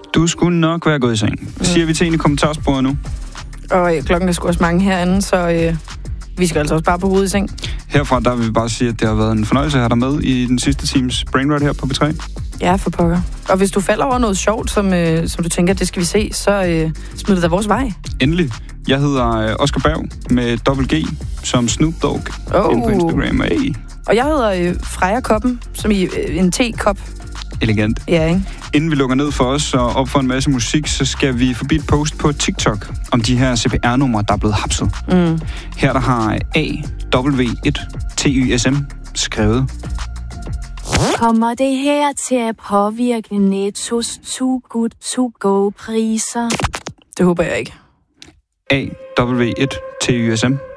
Du skulle nok være gået i seng. Siger vi til en i kommentarsporet nu. Og klokken er sgu også mange herinde, så vi skal altså også bare på hovedet i seng. Herfra der vil vi bare sige, at det har været en fornøjelse at have dig med i den sidste times Brainrot her på P3. Ja, for pokker. Og hvis du falder over noget sjovt, som du tænker, det skal vi se, så smid det da vores vej. Endelig. Jeg hedder Oscar Berg med dobbelt G som Snoop Dogg inde på Instagram. Hey. Og jeg hedder Freja Koppen, som i en tekop. Elegant. Ja, ikke? Inden vi lukker ned for os og op for en masse musik, så skal vi forbi et post på TikTok om de her CPR-numre, der er blevet hapset. Her der har AW1TYSM skrevet: Kommer det her til at påvirke Nettos Too Good To Go priser? Det håber jeg ikke. AW1TYSM